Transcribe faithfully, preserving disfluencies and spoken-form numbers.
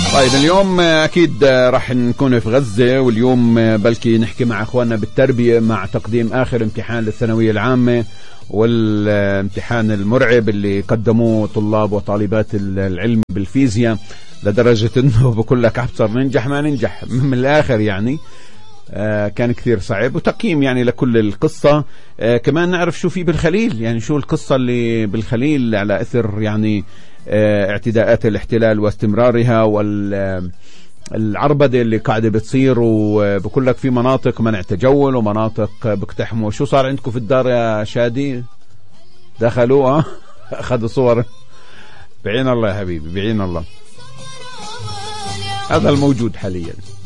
طيب اليوم اكيد راح نكون في غزة، واليوم بلكي نحكي مع اخواننا بالتربية مع تقديم اخر امتحان للثانوية العامة، والامتحان المرعب اللي قدموه طلاب وطالبات العلم بالفيزياء، لدرجة انه بقول لك عبصر ننجح ما ننجح من الاخر يعني. آه كان كثير صعب، وتقييم يعني لكل القصة. آه كمان نعرف شو في بالخليل، يعني شو القصة اللي بالخليل على اثر يعني آه اعتداءات الاحتلال واستمرارها والعربدة اللي قاعدة بتصير، وبقول لك في مناطق منع تجول ومناطق بقتحموا. شو صار عندكم في الدار يا شادي؟ دخلوا اخذوا صور؟ بعين الله يا حبيبي، بعين الله. هذا الموجود حاليا.